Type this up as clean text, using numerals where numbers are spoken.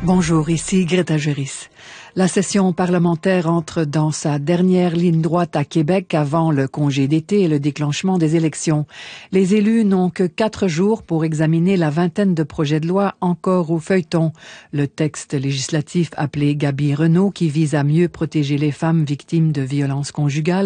Bonjour, ici Greta Juris. La session parlementaire entre dans sa dernière ligne droite à Québec avant le congé d'été et le déclenchement des élections. Les élus n'ont que 4 jours pour examiner la vingtaine de projets de loi encore au feuilleton. Le texte législatif appelé Gabi Renault qui vise à mieux protéger les femmes victimes de violences conjugales